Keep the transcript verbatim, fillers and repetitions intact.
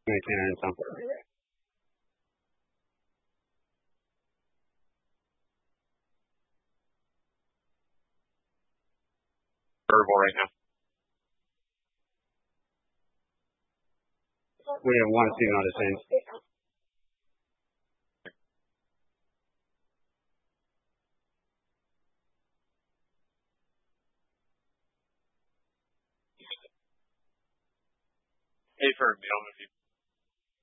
maintain some. Verbal right now. We have one student on the same. Hey, for mailman,